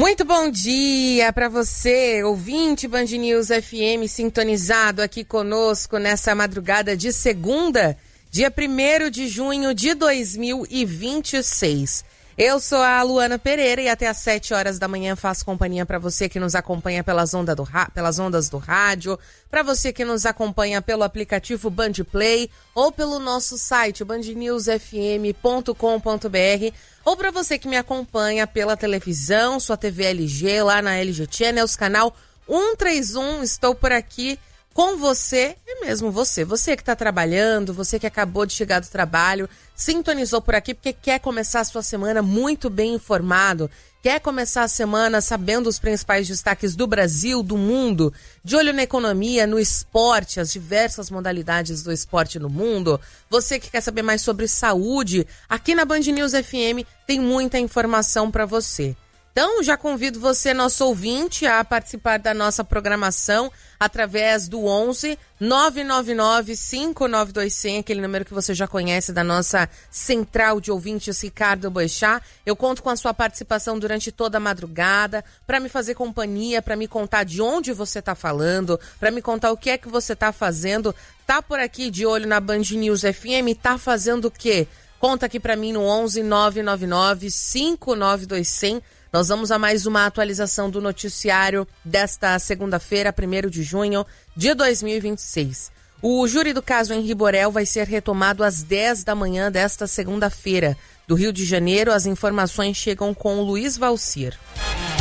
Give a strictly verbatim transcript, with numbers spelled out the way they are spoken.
Muito bom dia para você, ouvinte Band News F M, sintonizado aqui conosco nessa madrugada de segunda, dia primeiro de junho de dois mil e vinte e seis. Eu sou a Luana Pereira e até às sete horas da manhã faço companhia para você que nos acompanha pelas, onda do, pelas ondas do rádio, para você que nos acompanha pelo aplicativo Band Play ou pelo nosso site band news f m ponto com ponto b r, ou para você que me acompanha pela televisão, sua T V L G, lá na L G Channels, canal cento e trinta e um. Estou por aqui com você, é mesmo você, você que está trabalhando, você que acabou de chegar do trabalho, sintonizou por aqui porque quer começar a sua semana muito bem informado, quer começar a semana sabendo os principais destaques do Brasil, do mundo, de olho na economia, no esporte, as diversas modalidades do esporte no mundo. Você que quer saber mais sobre saúde, aqui na Band News F M tem muita informação para você. Então, já convido você, nosso ouvinte, a participar da nossa programação através do onze nove nove nove cinco nove dois zero zero, aquele número que você já conhece da nossa central de ouvintes, Ricardo Boechat. Eu conto com a sua participação durante toda a madrugada, para me fazer companhia, para me contar de onde você está falando, para me contar o que é que você está fazendo. Tá por aqui de olho na Band News F M, tá fazendo o quê? Conta aqui para mim no onze nove nove nove cinco nove dois zero zero. Nós vamos a mais uma atualização do noticiário desta segunda-feira, primeiro de junho de dois mil e vinte e seis. O júri do caso Henri Borel vai ser retomado às dez da manhã desta segunda-feira. Do Rio de Janeiro, as informações chegam com o Luiz Valcir.